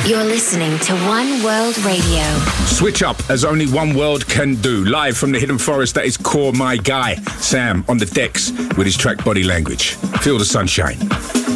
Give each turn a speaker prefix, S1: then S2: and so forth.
S1: You're listening to One World Radio.
S2: Switch up as only One World can do. Live from the hidden forest, that is Core My Guy. Sam on the decks with his track Body Language. Feel the sunshine.